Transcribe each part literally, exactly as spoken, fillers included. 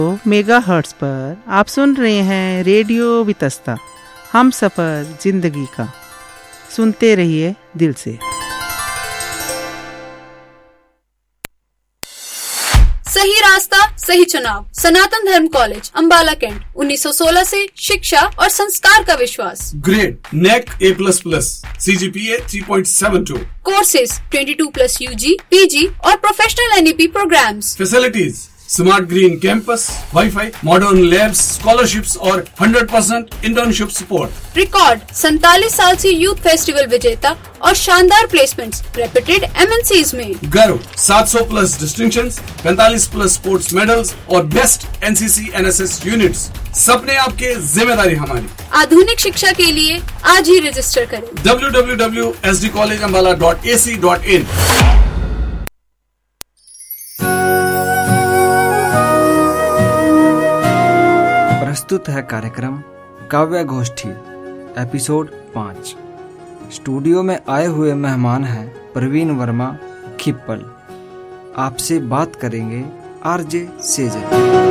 Mega hertz पर आप सुन रहे हैं रेडियो वितस्ता, हम सफ़र जिंदगी का। सुनते रहिए दिल से। सही रास्ता सही चुनाव। सनातन धर्म कॉलेज अंबाला कैंट, उन्नीस सौ सोलह से शिक्षा और संस्कार का विश्वास। Grade neck A plus plus, C G P A three point seven to. Courses बाईस प्लस यूजी, पीजी और professional N E P programmes. Facilities smart green campus, wifi, modern labs, scholarships और hundred percent internship support. Record सैतालीस साल से youth festival विजेता और शानदार placements reputed M N seize में। गर्व सात सौ प्लस डिस्टिंक्शंस, पैंतालीस प्लस स्पोर्ट्स मेडल्स और best N C C N S S units. सपने आपके, जिम्मेदारी हमारी। आधुनिक शिक्षा के लिए आज ही रजिस्टर करें W W W dot S D college Ambala dot A C dot in. प्रस्तुत है कार्यक्रम काव्य गोष्ठी एपिसोड पाँच। स्टूडियो में आए हुए मेहमान हैं प्रवीण वर्मा खिप्पल। आपसे बात करेंगे आरजे सेजल।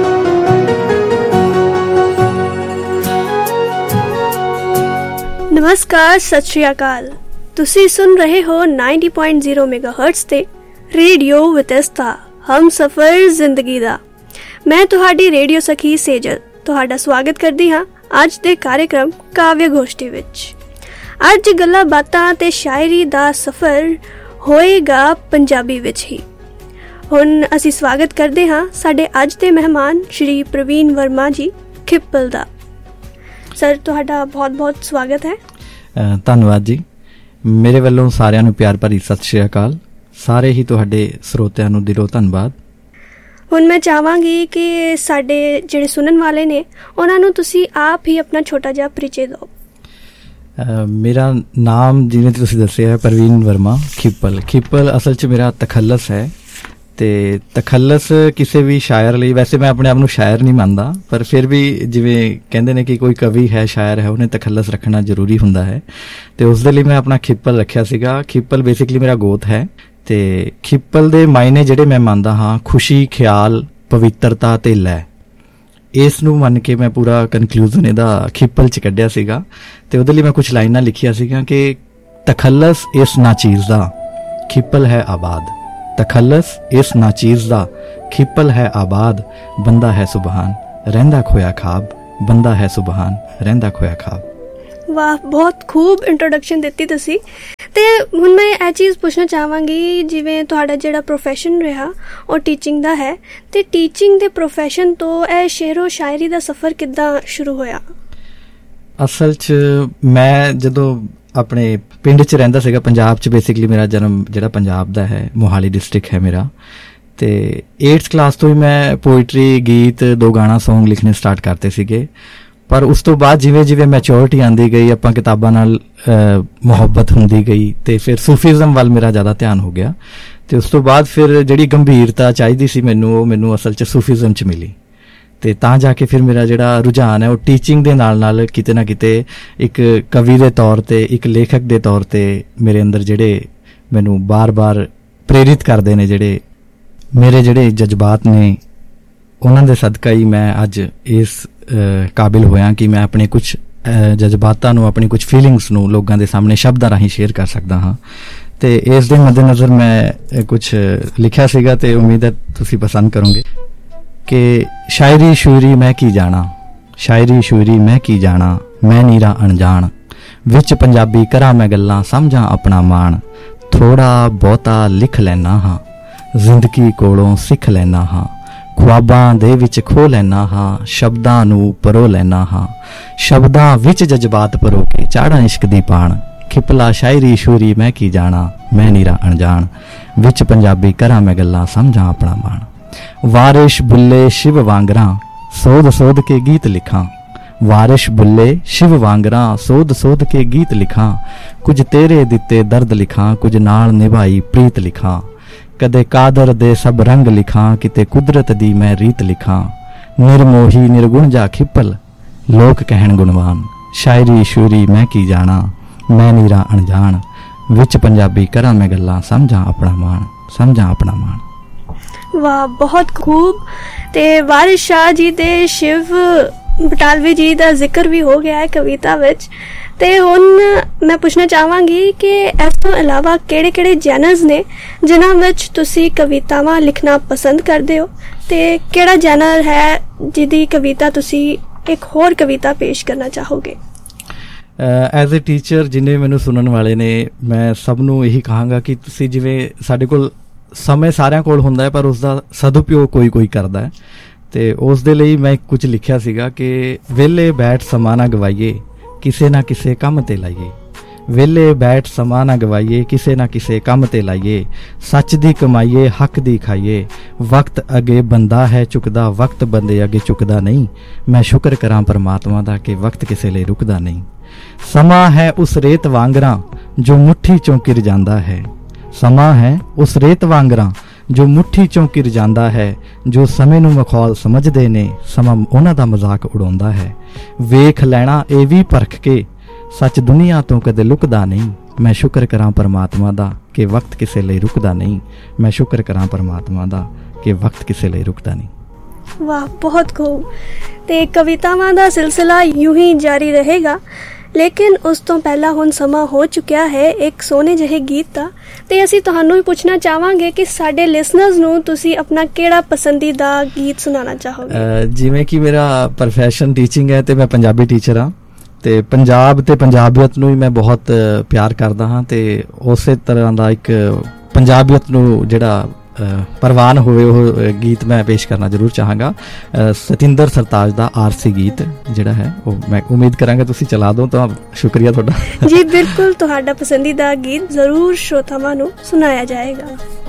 नमस्कार, सत श्री अकाल। तुसी सुन रहे हो नाइंटी पॉइंट ज़ीरो मेगाहर्ट्ज ते रेडियो वितस्ता, हम सफर जिंदगी दा। मैं तुहाडी रेडियो सखी सेजल ਤੁਹਾਡਾ ਸਵਾਗਤ ਕਰਦੀ ਹਾਂ ਅੱਜ ਦੇ कार्यक्रम ਕਾਵਿ ਗੋਸ਼ਟੀ ਵਿੱਚ। ਅੱਜ ਗੱਲਾਂ ਬਾਤਾਂ ਤੇ ਸ਼ਾਇਰੀ ਦਾ ਸਫ਼ਰ ਹੋਏਗਾ ਪੰਜਾਬੀ ਵਿੱਚ ਹੀ। ਹੁਣ ਅਸੀਂ ਸਵਾਗਤ ਕਰਦੇ ਹਾਂ ਸਾਡੇ ਅੱਜ ਦੇ ਮਹਿਮਾਨ ਸ਼੍ਰੀ ਪ੍ਰਵੀਨ ਵਰਮਾ ਜੀ ਖਿੱਪਲ ਦਾ। ਸਰ, ਤੁਹਾਡਾ ਬਹੁਤ ਬਹੁਤ ਸਵਾਗਤ ਹੈ। ਧੰਨਵਾਦ ਜੀ। ਮੇਰੇ ਵੱਲੋਂ ਸਾਰਿਆਂ ਨੂੰ ਪਿਆਰ ਭਰੀ ਸਤਿ ਸ਼੍ਰੀ ਅਕਾਲ। ਸਾਰੇ ਹੀ ਤੁਹਾਡੇ ਸਰੋਤਿਆਂ ਨੂੰ ਦਿਲੋਂ ਧੰਨਵਾਦ। ਹੁਣ ਮੈਂ ਚਾਹਾਂਗੀ ਕਿ ਸਾਡੇ ਜਿਹੜੇ ਸੁਣਨ ਵਾਲੇ ਨੇ ਉਹਨਾਂ ਨੂੰ ਤੁਸੀਂ ਆਪ ਹੀ ਆਪਣਾ ਛੋਟਾ ਜਿਹਾ ਪਰਿਚੈ ਦਿਓ। ਮੇਰਾ ਨਾਮ ਜਿਵੇਂ ਤੁਸੀਂ ਦੱਸਿਆ ਪ੍ਰਵੀਨ ਵਰਮਾ ਖਿੱਪਲ। ਖਿੱਪਲ ਅਸਲ 'ਚ ਮੇਰਾ ਤਖੱਲਸ ਹੈ ਅਤੇ ਤਖੱਲਸ ਕਿਸੇ ਵੀ ਸ਼ਾਇਰ ਲਈ, ਵੈਸੇ ਮੈਂ ਆਪਣੇ ਆਪ ਨੂੰ ਸ਼ਾਇਰ ਨਹੀਂ ਮੰਨਦਾ, ਪਰ ਫਿਰ ਵੀ ਜਿਵੇਂ ਕਹਿੰਦੇ ਨੇ ਕਿ ਕੋਈ ਕਵੀ ਹੈ, ਸ਼ਾਇਰ ਹੈ, ਉਹਨੇ ਤਖੱਲਸ ਰੱਖਣਾ ਜ਼ਰੂਰੀ ਹੁੰਦਾ ਹੈ ਅਤੇ ਉਸ ਦੇ ਲਈ ਮੈਂ ਆਪਣਾ ਖਿੱਪਲ ਰੱਖਿਆ ਸੀਗਾ। ਖਿੱਪਲ ਬੇਸਿਕਲੀ ਮੇਰਾ ਗੋਤ ਹੈ ਅਤੇ ਖਿੱਪਲ ਦੇ ਮਾਇਨੇ ਜਿਹੜੇ ਮੈਂ ਮੰਨਦਾ ਹਾਂ ਖੁਸ਼ੀ, ਖਿਆਲ, ਪਵਿੱਤਰਤਾ ਅਤੇ ਲੈ, ਇਸ ਨੂੰ ਮੰਨ ਕੇ ਮੈਂ ਪੂਰਾ ਕਨਕਲੂਜ਼ਨ ਇਹਦਾ ਖਿੱਪਲ 'ਚ ਕੱਢਿਆ ਸੀਗਾ ਅਤੇ ਉਹਦੇ ਲਈ ਮੈਂ ਕੁਛ ਲਾਈਨਾਂ ਲਿਖੀਆਂ ਸੀਗੀਆਂ ਕਿ ਤਖੱਲਸ ਇਸ ਨਾਚੀਜ਼ ਦਾ ਖਿੱਪਲ ਹੈ ਆਬਾਦ। ਤਖੱਲਸ ਇਸ ਨਾਚੀਜ਼ ਦਾ ਖਿੱਪਲ ਹੈ ਆਬਾਦ, ਬੰਦਾ ਹੈ ਸੁਬਹਾਨ ਰਹਿੰਦਾ ਖੋਇਆ ਖਾਬ, ਬੰਦਾ ਹੈ ਸੁਬਹਾਨ ਰਹਿੰਦਾ ਖੋਇਆ ਖਾਬ। ਵਾਹ, ਬਹੁਤ ਖੂਬ ਇੰਟਰੋਡਕਸ਼ਨ ਦਿੱਤੀ ਤੁਸੀਂ। ਅਤੇ ਹੁਣ ਮੈਂ ਇਹ ਚੀਜ਼ ਪੁੱਛਣਾ ਚਾਹਾਂਗੀ, ਜਿਵੇਂ ਤੁਹਾਡਾ ਜਿਹੜਾ ਪ੍ਰੋਫੈਸ਼ਨ ਰਿਹਾ ਉਹ ਟੀਚਿੰਗ ਦਾ ਹੈ, ਅਤੇ ਟੀਚਿੰਗ ਦੇ ਪ੍ਰੋਫੈਸ਼ਨ ਤੋਂ ਇਹ ਸ਼ੇਰੋ ਸ਼ਾਇਰੀ ਦਾ ਸਫ਼ਰ ਕਿੱਦਾਂ ਸ਼ੁਰੂ ਹੋਇਆ? ਅਸਲ 'ਚ ਮੈਂ ਜਦੋਂ ਆਪਣੇ ਪਿੰਡ 'ਚ ਰਹਿੰਦਾ ਸੀਗਾ, ਪੰਜਾਬ 'ਚ ਬੇਸਿਕਲੀ ਮੇਰਾ ਜਨਮ ਜਿਹੜਾ ਪੰਜਾਬ ਦਾ ਹੈ, ਮੋਹਾਲੀ ਡਿਸਟ੍ਰਿਕਟ ਹੈ ਮੇਰਾ, ਅਤੇ ਏਟਥ ਕਲਾਸ ਤੋਂ ਹੀ ਮੈਂ ਪੋਇਟਰੀ, ਗੀਤ, ਦੋ ਗਾਣਾ ਸੌਂਗ ਲਿਖਣੇ ਸਟਾਰਟ ਕਰਤੇ ਸੀਗੇ। ਪਰ ਉਸ ਤੋਂ ਬਾਅਦ ਜਿਵੇਂ ਜਿਵੇਂ ਮੈਚੋਰਿਟੀ ਆਉਂਦੀ ਗਈ, ਆਪਾਂ ਕਿਤਾਬਾਂ ਨਾਲ ਮੁਹੱਬਤ ਹੁੰਦੀ ਗਈ ਅਤੇ ਫਿਰ ਸੂਫੀਜ਼ਮ ਵੱਲ ਮੇਰਾ ਜ਼ਿਆਦਾ ਧਿਆਨ ਹੋ ਗਿਆ ਅਤੇ ਉਸ ਤੋਂ ਬਾਅਦ ਫਿਰ ਜਿਹੜੀ ਗੰਭੀਰਤਾ ਚਾਹੀਦੀ ਸੀ ਮੈਨੂੰ, ਉਹ ਮੈਨੂੰ ਅਸਲ 'ਚ ਸੂਫੀਜ਼ਮ 'ਚ ਮਿਲੀ ਅਤੇ ਤਾਂ ਜਾ ਕੇ ਫਿਰ ਮੇਰਾ ਜਿਹੜਾ ਰੁਝਾਨ ਹੈ ਉਹ ਟੀਚਿੰਗ ਦੇ ਨਾਲ ਨਾਲ ਕਿਤੇ ਨਾ ਕਿਤੇ ਇੱਕ ਕਵੀ ਦੇ ਤੌਰ 'ਤੇ, ਇੱਕ ਲੇਖਕ ਦੇ ਤੌਰ 'ਤੇ ਮੇਰੇ ਅੰਦਰ ਜਿਹੜੇ ਮੈਨੂੰ ਬਾਰ-ਬਾਰ ਪ੍ਰੇਰਿਤ ਕਰਦੇ ਨੇ, ਜਿਹੜੇ ਮੇਰੇ ਜਿਹੜੇ ਜਜ਼ਬਾਤ ਨੇ, ਉਹਨਾਂ ਦੇ ਸਦਕਾ ਹੀ ਮੈਂ ਅੱਜ ਇਸ ਕਾਬਿਲ ਹੋਇਆ ਕਿ ਮੈਂ ਆਪਣੇ ਕੁਛ ਜਜ਼ਬਾਤਾਂ ਨੂੰ, ਆਪਣੀ ਕੁਛ ਫੀਲਿੰਗਸ ਨੂੰ ਲੋਕਾਂ ਦੇ ਸਾਹਮਣੇ ਸ਼ਬਦਾਂ ਰਾਹੀਂ ਸ਼ੇਅਰ ਕਰ ਸਕਦਾ ਹਾਂ। ਅਤੇ ਇਸ ਦੇ ਮੱਦੇਨਜ਼ਰ ਮੈਂ ਕੁਛ ਲਿਖਿਆ ਸੀਗਾ ਅਤੇ ਉਮੀਦ ਹੈ ਤੁਸੀਂ ਪਸੰਦ ਕਰੋਗੇ ਕਿ ਸ਼ਾਇਰੀ ਸ਼ੂਰੀ ਮੈਂ ਕੀ ਜਾਣਾ, ਸ਼ਾਇਰੀ ਸ਼ੂਰੀ ਮੈਂ ਕੀ ਜਾਣਾ, ਮੈਂ ਨੀਰਾ ਅਣਜਾਣ, ਵਿੱਚ ਪੰਜਾਬੀ ਕਰਾਂ ਮੈਂ ਗੱਲਾਂ ਸਮਝਾਂ ਆਪਣਾ ਮਾਣ, ਥੋੜ੍ਹਾ ਬਹੁਤਾ ਲਿਖ ਲੈਂਦਾ ਹਾਂ, ਜ਼ਿੰਦਗੀ ਕੋਲੋਂ ਸਿੱਖ ਲੈਂਦਾ ਹਾਂ, ਖੁਆਬਾਂ ਦੇ ਵਿੱਚ ਖੋ ਲੈਂਦਾ ਹਾਂ, ਸ਼ਬਦਾਂ ਨੂੰ ਪਰੋ ਲੈਂਦਾ ਹਾਂ, ਸ਼ਬਦਾਂ ਵਿੱਚ ਜਜ਼ਬਾਤ ਪਰੋ ਕੇ ਚਾੜ੍ਹਾਂ ਇਸ਼ਕ ਦੀ ਪਾਣ, ਖਿੱਪਲਾ ਸ਼ਾਇਰੀ ਸ਼ੂਰੀ ਮੈਂ ਕੀ ਜਾਣਾ, ਮੈਂ ਨੀਰਾ ਅਣਜਾਣ, ਵਿੱਚ ਪੰਜਾਬੀ ਕਰਾਂ ਮੈਂ ਗੱਲਾਂ ਸਮਝਾਂ ਆਪਣਾ ਮਾਣ, ਵਾਰਿਸ਼ ਬੁੱਲੇ ਸ਼ਿਵ ਵਾਂਗਰਾਂ ਸੋਧ ਸੋਧ ਕੇ ਗੀਤ ਲਿਖਾਂ, ਵਾਰਿਸ਼ ਬੁੱਲੇ ਸ਼ਿਵ ਵਾਂਗਰਾਂ ਸੋਧ ਸੋਧ ਕੇ ਗੀਤ ਲਿਖਾਂ, ਕੁਝ ਤੇਰੇ ਦਿੱਤੇ ਦਰਦ ਲਿਖਾਂ, ਕੁਝ ਨਾਲ ਨਿਭਾਈ ਪ੍ਰੀਤ ਲਿਖਾਂ, ਕਦੇ ਕਾਦਰ ਦੇ ਸਭ ਰੰਗ ਲਿਖਾਂ, ਕਿਤੇ ਕੁਦਰਤ ਦੀ ਮੈਂ ਰੀਤ ਲਿਖਾਂ, ਨਿਰਮੋਹੀ ਨਿਰਗੁਣ ਜਾ ਖਿੱਪਲ ਲੋਕ ਕਹਿਣ ਗੁਣਵਾਨ, ਸ਼ਾਇਰੀ ਸ਼ੂਰੀ ਮੈਂ ਕੀ ਜਾਣਾ, ਮੈਂ ਨੀਰਾ ਅਣਜਾਣ, ਵਿੱਚ ਪੰਜਾਬੀ ਕਰਾਂ ਮੈਂ ਗੱਲਾਂ ਸਮਝਾਂ ਆਪਣਾ ਮਾਣ, ਸਮਝਾਂ ਆਪਣਾ ਮਾਣ। ਵਾਹ, ਬਹੁਤ ਖੂਬ। ਤੇ ਵਾਰਿਸ ਸ਼ਾਹ ਜੀ ਤੇ ਸ਼ਿਵ ਬਟਾਲਵੀ ਜੀ ਦਾ ਜ਼ਿਕਰ ਵੀ ਹੋ ਗਿਆ ਹੈ ਕਵਿਤਾ ਵਿੱਚ। ਤੇ ਹੁਣ ਮੈਂ ਪੁੱਛਣਾ ਚਾਹਾਂਗੀ ਕਿ ਇਸ ਤੋਂ ਇਲਾਵਾ ਕਿਹੜੇ ਕਿਹੜੇ ਜੈਨਰਸ ਨੇ ਜਿਨ੍ਹਾਂ ਵਿੱਚ ਤੁਸੀਂ ਕਵਿਤਾਵਾਂ ਲਿਖਣਾ ਪਸੰਦ ਕਰਦੇ ਹੋ, ਤੇ ਕਿਹੜਾ ਜੈਨਰ ਹੈ ਜਿਹਦੀ ਕਵਿਤਾ ਤੁਸੀਂ ਇੱਕ ਹੋਰ ਕਵਿਤਾ ਪੇਸ਼ ਕਰਨਾ ਚਾਹੋਗੇ? ਐਜ਼ ਅ ਟੀਚਰ ਜਿੰਨੇ ਮੈਨੂੰ ਸੁਣਨ ਵਾਲੇ ਨੇ, ਮੈਂ ਸਭ ਨੂੰ ਇਹੀ ਕਹਾਂਗਾ ਕਿ ਤੁਸੀਂ, ਜਿਵੇਂ ਸਾਡੇ ਕੋਲ ਸਮੇਂ ਸਾਰਿਆਂ ਕੋਲ ਹੁੰਦਾ ਹੈ ਪਰ ਉਸ ਦਾ ਸਦਉਪਯੋਗ ਕੋਈ ਕੋਈ ਕਰਦਾ ਹੈ, ਤੇ ਉਸ ਦੇ ਲਈ ਮੈਂ ਕੁਝ ਲਿਖਿਆ ਸੀਗਾ ਕਿ ਵਿਹਲੇ ਬੈਠ ਸਮਾਂ ਨਾ ਗਵਾਈਏ, ਕਿਸੇ ਨਾ ਕਿਸੇ ਕੰਮ ਤੇ ਲਾਈਏ। ਵਿਹਲੇ ਬੈਠ ਸਮਾਂ ਨਾ ਗਵਾਈਏ, ਕਿਸੇ ਨਾ ਕਿਸੇ ਕੰਮ ਤੇ ਲਾਈਏ। ਸੱਚ ਦੀ ਕਮਾਈਏ, ਹੱਕ ਦੀ ਖਾਈਏ। ਵਕਤ ਅੱਗੇ ਬੰਦਾ ਹੈ ਝੁਕਦਾ, ਵਕਤ ਬੰਦੇ ਅੱਗੇ ਝੁਕਦਾ ਨਹੀਂ। ਮੈਂ ਸ਼ੁਕਰ ਕਰਾਂ ਪਰਮਾਤਮਾ ਦਾ ਕਿ ਵਕਤ ਕਿਸੇ ਲਈ ਰੁਕਦਾ ਨਹੀਂ। ਸਮਾਂ ਹੈ ਉਸ ਰੇਤ ਵਾਂਗਰਾਂ ਜੋ ਮੁੱਠੀ ਚੋਂ ਕਿਰ ਜਾਂਦਾ ਹੈ। ਸਮਾਂ ਹੈ ਉਸ ਰੇਤ ਵਾਂਗਰਾਂ ਜੋ ਮੁੱਠੀ ਚੋਂ ਕਿਰ ਜਾਂਦਾ ਹੈ। ਜੋ ਸਮੇਂ ਨੂੰ ਮਖੌਲ ਸਮਝਦੇ ਨੇ, ਸਮਾਂ ਉਹਨਾਂ ਦਾ ਮਜ਼ਾਕ ਉਡਾਉਂਦਾ ਹੈ। ਵੇਖ ਲੈਣਾ ਇਹ ਵੀ ਪਰਖ ਕੇ, ਸੱਚ ਦੁਨੀਆ ਤੋਂ ਕਦੇ ਲੁਕਦਾ ਨਹੀਂ। ਮੈਂ ਸ਼ੁਕਰ ਕਰਾਂ ਪਰਮਾਤਮਾ ਦਾ ਕਿ ਵਕਤ ਕਿਸੇ ਲਈ ਰੁਕਦਾ ਨਹੀਂ। ਮੈਂ ਸ਼ੁਕਰ ਕਰਾਂ ਪਰਮਾਤਮਾ ਦਾ ਕਿ ਵਕਤ ਕਿਸੇ ਲਈ ਰੁਕਦਾ ਨਹੀਂ। ਵਾਹ, ਬਹੁਤ ਖੂਬ। ਤੇ ਕਵਿਤਾਵਾਂ ਦਾ ਸਿਲਸਿਲਾ ਯੂੰ ਹੀ ਜਾਰੀ ਰਹੇਗਾ, ਲੇਕਿਨ ਉਸ ਤੋਂ ਪਹਿਲਾਂ ਹੁਣ ਸਮਾਂ ਹੋ ਚੁੱਕਿਆ ਹੈ ਇੱਕ ਸੋਹਣੇ ਜਿਹੇ ਗੀਤ ਦਾ। ਤੇ ਅਸੀਂ ਤੁਹਾਨੂੰ ਵੀ ਪੁੱਛਣਾ ਚਾਹਾਂਗੇ ਕਿ ਸਾਡੇ ਲਿਸਨਰਸ ਨੂੰ ਤੁਸੀਂ ਆਪਣਾ ਕਿਹੜਾ ਪਸੰਦੀਦਾ ਗੀਤ ਸੁਣਾਉਣਾ ਚਾਹੋਗੇ? ਜਿਵੇਂ ਕਿ ਮੇਰਾ ਪ੍ਰੋਫੈਸ਼ਨ ਟੀਚਿੰਗ ਹੈ ਤੇ ਮੈਂ ਪੰਜਾਬੀ ਟੀਚਰ ਹਾਂ, ਤੇ ਪੰਜਾਬ ਤੇ ਪੰਜਾਬੀਅਤ ਨੂੰ ਹੀ ਮੈਂ ਬਹੁਤ ਪਿਆਰ ਕਰਦਾ ਹਾਂ, ਤੇ ਉਸੇ ਤਰ੍ਹਾਂ ਦਾ ਇੱਕ ਪੰਜਾਬੀਅਤ ਨੂੰ ਜਿਹੜਾ ਪ੍ਰਵਾਨ ਹੋਵੇ ਉਹ ਗੀਤ ਮੈਂ ਪੇਸ਼ ਕਰਨਾ ਜ਼ਰੂਰ ਚਾਹਾਂਗਾ। ਸਤਿੰਦਰ ਸਰਤਾਜ ਦਾ ਆਰਸੀ ਗੀਤ ਜਿਹੜਾ ਹੈ ਉਹ ਮੈਂ ਉਮੀਦ ਕਰਾਂਗਾ ਤੁਸੀਂ ਚਲਾ ਦੋ ਤਾਂ ਸ਼ੁਕਰੀਆ ਤੁਹਾਡਾ। ਜੀ ਬਿਲਕੁਲ, ਤੁਹਾਡਾ ਪਸੰਦੀਦਾ ਗੀਤ ਜ਼ਰੂਰ ਸ਼ਰੋਤਾਵਾਂ ਨੂੰ ਸੁਣਾਇਆ ਜਾਏਗਾ।